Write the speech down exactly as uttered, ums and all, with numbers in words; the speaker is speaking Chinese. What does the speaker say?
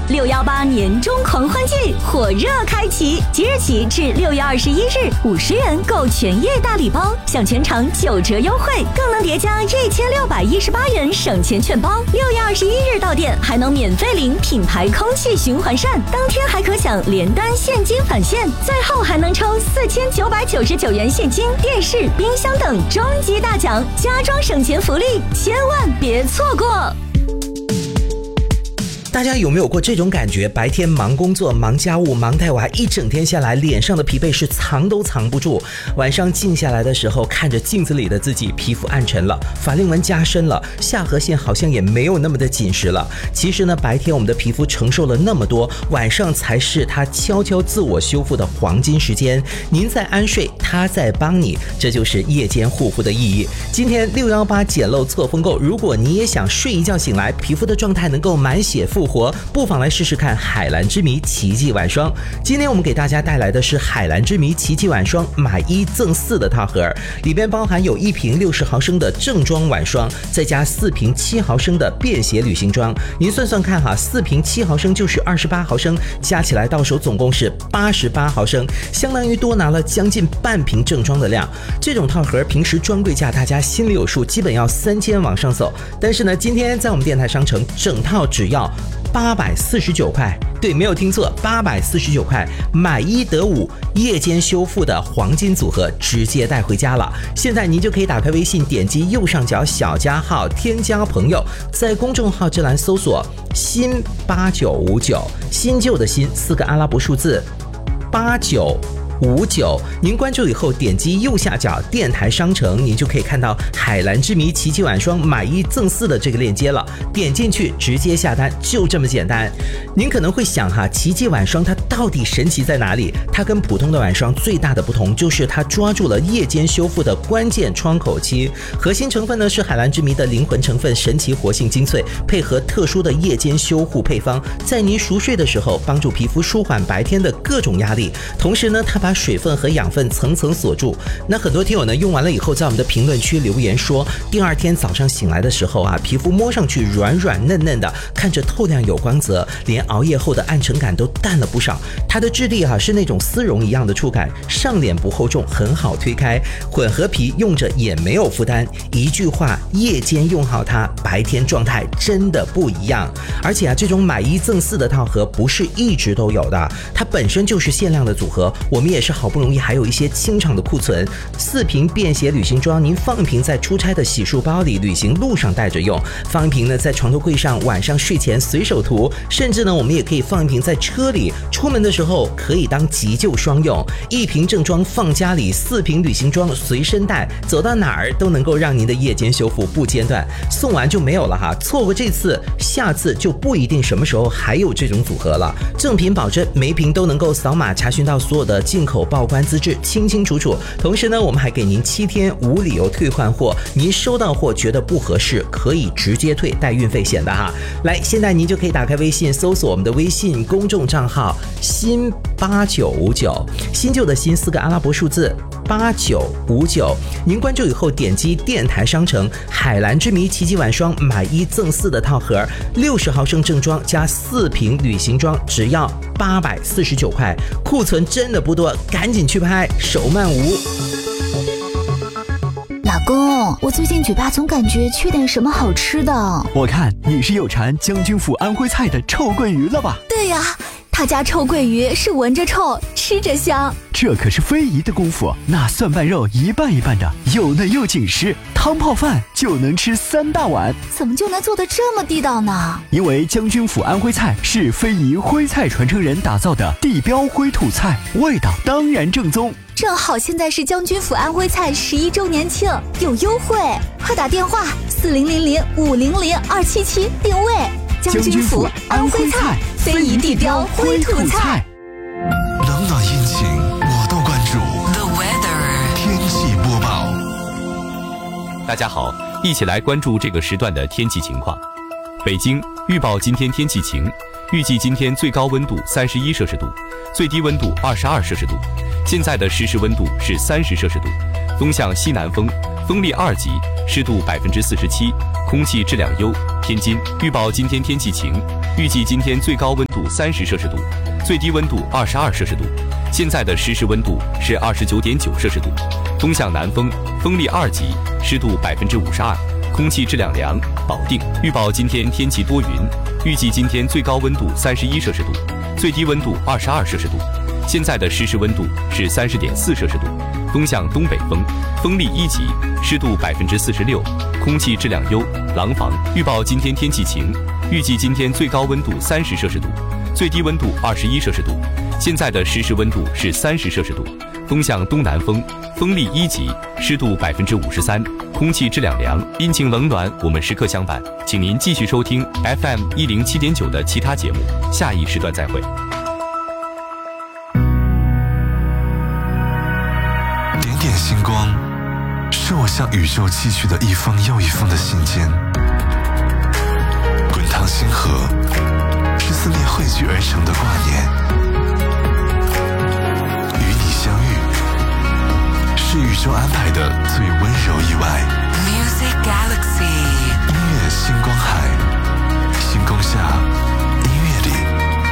六一八年中狂欢季火热开启，即日起至六月二十一日，五十元购全业大礼包，享全场九折优惠，更能叠加一千六百一十八元省钱券包。六月二十一日到店还能免费领品牌空气循环扇，当天还可享连单现金返现，最后还能抽四千九百九十九元现金、电视、冰箱等终极大奖，家装省钱福利，千万别错过。 大家有没有过这种感觉？白天忙工作、忙家务、忙带娃，一整天下来，脸上的疲惫是藏都藏不住。晚上静下来的时候，看着镜子里的自己，皮肤暗沉了，法令纹加深了，下颌线好像也没有那么的紧实了。其实呢，白天我们的皮肤承受了那么多，晚上才是它悄悄自我修复的黄金时间。您在安睡，它在帮你，这就是夜间护肤的意义。今天六一八捡漏错峰购，如果你也想睡一觉醒来，皮肤的状态能够满血复活，不妨来试试看海蓝之谜奇迹晚霜。今天我们给大家带来的是海蓝之谜奇迹晚霜买一赠四的套盒，里边包含有一瓶六十毫升的正装晚霜，再加四瓶七毫升的便携旅行装。您算算看哈，四瓶七毫升就是二十八毫升，加起来到手总共是八十八毫升，相当于多拿了将近半瓶正装的量。这种套盒平时专柜价大家心里有数，基本要三千往上走，但是呢，今天在我们电台商城整套只要八百四十九块，对，没有听错，八百四十九块，买一得五，夜间修复的黄金组合直接带回家了。现在您就可以打开微信，点击右上角小加号，添加朋友，在公众号这栏搜索新八九五九，新旧的新四个阿拉伯数字八九五九，您关注以后点击右下角电台商城，您就可以看到海蓝之谜奇迹晚霜买一赠四的这个链接了，点进去直接下单，就这么简单。您可能会想哈，奇迹晚霜它到底神奇在哪里？它跟普通的晚霜最大的不同就是它抓住了夜间修复的关键窗口期，核心成分呢是海蓝之谜的灵魂成分神奇活性精粹，配合特殊的夜间修护配方，在您熟睡的时候帮助皮肤舒缓白天的各种压力，同时呢它把水分和养分层层锁住。那很多听友呢用完了以后，在我们的评论区留言说，第二天早上醒来的时候啊，皮肤摸上去软软嫩嫩的，看着透亮有光泽，连熬夜后的暗沉感都淡了不少。它的质地啊是那种丝绒一样的触感，上脸不厚重，很好推开，混合皮用着也没有负担。一句话，夜间用好它，白天状态真的不一样。而且啊，这种买一赠四的套盒不是一直都有的，它本身就是限量的组合，我们也是好不容易还有一些清场的库存。四瓶便携旅行装，您放一瓶在出差的洗漱包里，旅行路上带着用；放一瓶呢在床头柜上，晚上睡前随手涂；甚至呢，我们也可以放一瓶在车里，出门的时候可以当急救双用。一瓶正装放家里，四瓶旅行装随身带，走到哪儿都能够让您的夜间修复不间断。送完就没有了哈，错过这次，下次就不一定什么时候还有这种组合了。正品保证，每瓶都能够扫码查询到所有的进口报关资质，清清楚楚。同时呢，我们还给您七天无理由退换货，您收到货觉得不合适，可以直接退，带运费险的哈。来，现在您就可以打开微信，搜索我们的微信公众账号新八九五九，新旧的新四个阿拉伯数字八九五九，您关注以后点击电台商城海蓝之谜奇迹晚霜买一赠四的套盒，六十毫升正装加四瓶旅行装，只要八百四十九块，库存真的不多，赶紧去拍，手慢无。 老公，我最近嘴巴总感觉缺点什么好吃的。 我看你是有馋将军府安徽菜的臭鳜鱼了吧？ 对呀，他家臭鳜鱼是闻着臭，吃着香。 这可是非遗的功夫，那蒜瓣肉一半一半的，又嫩又紧实，汤泡饭就能吃三大碗。 怎么就能做得这么地道呢？ 因为将军府安徽菜是非遗徽菜传承人打造的地标徽土菜，味道当然正宗。 正好现在是将军府安徽菜十一周年庆，有优惠，快打电话四零零零五零零二七七定位。将军府安徽菜，非遗地标徽土菜。 冷暖阴晴我都关注。The weather 天气播报。 大家好，一起来关注这个时段的天气情况。北京预报今天天气晴，预计今天最高温度三十一摄氏度，最低温度二十二摄氏度。现在的实时温度是三十摄氏度，东向西南风，风力二级，湿度百分之四十七，空气质量优。天津预报今天天气晴， 预计今天最高温度三十摄氏度，最低温度二十二摄氏度。现在的实时温度是二十九点九摄氏度，风向南风，风力二级，湿度百分之五十二，空气质量良，保定。预报今天天气多云，预计今天最高温度三十一摄氏度，最低温度二十二摄氏度。现在的实时温度是三十点四摄氏度，风向东北风，风力一级，湿度百分之四十六，空气质量优，廊坊。预报今天天气晴，预计今天最高温度三十摄氏度，最低温度二十一摄氏度。现在的实时温度是三十摄氏度，风向东南风，风力一级，湿度百分之五十三，空气质量良。阴晴冷暖，我们时刻相伴。请您继续收听 F M 一零七点九的其他节目，下一时段再会。 点点星光，是我向宇宙寄去的一封又一封的信件。滚烫星河，是思念汇聚而成的挂念。与你相遇，是宇宙安排的